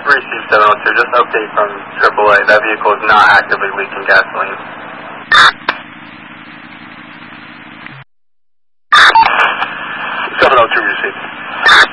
Received 702, just update from AAA. That vehicle is not actively leaking gasoline. 702 received.